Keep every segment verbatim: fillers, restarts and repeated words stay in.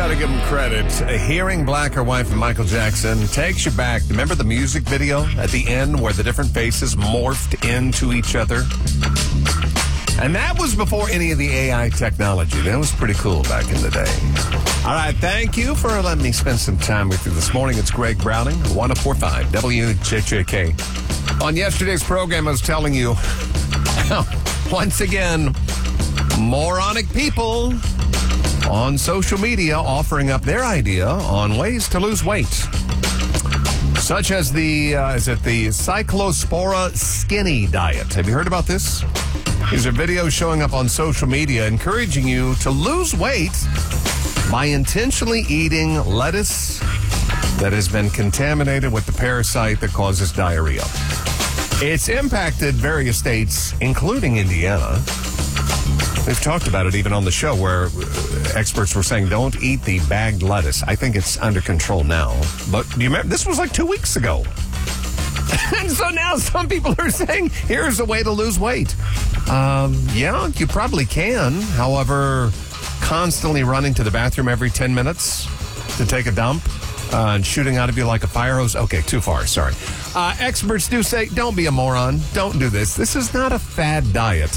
got to give him credit. Uh, hearing Black or White from Michael Jackson takes you back. Remember the music video at the end where the different faces morphed into each other? And that was before any of the A I technology. That was pretty cool back in the day. All right, thank you for letting me spend some time with you this morning. It's Greg Browning, one oh four point five W J J K. On yesterday's program, I was telling you, once again, moronic people on social media offering up their idea on ways to lose weight. Such as the, uh, is it the Cyclospora Skinny Diet? Have you heard about this? These are videos showing up on social media encouraging you to lose weight by intentionally eating lettuce that has been contaminated with the parasite that causes diarrhea. It's impacted various states, including Indiana. We've talked about it even on the show where experts were saying don't eat the bagged lettuce. I think it's under control now. But do you remember? This was like two weeks ago. And so now some people are saying, here's a way to lose weight. Um, yeah, you probably can. However, constantly running to the bathroom every ten minutes to take a dump uh, and shooting out of you like a fire hose. Okay, too far. Sorry. Uh, experts do say, don't be a moron. Don't do this. This is not a fad diet.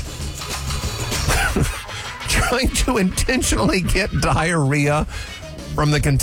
Trying to intentionally get diarrhea from the container.